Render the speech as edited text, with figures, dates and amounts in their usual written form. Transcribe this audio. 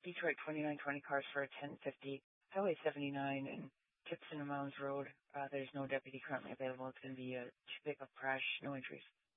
Detroit 2920 cars for a 1050, Highway 79 and Gibson and Mounds Road. There's no deputy currently available. It's going to be a two pickup crash, no entries.